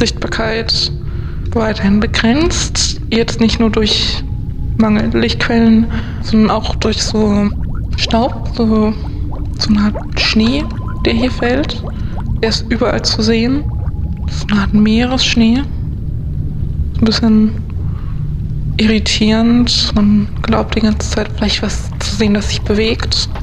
Sichtbarkeit weiterhin begrenzt. Jetzt nicht nur durch mangelnde Lichtquellen, sondern auch durch so Staub, so eine Art Schnee, der hier fällt. Der ist überall zu sehen. So eine Art Meeresschnee. Ein bisschen irritierend. Man glaubt die ganze Zeit vielleicht was zu sehen, das sich bewegt.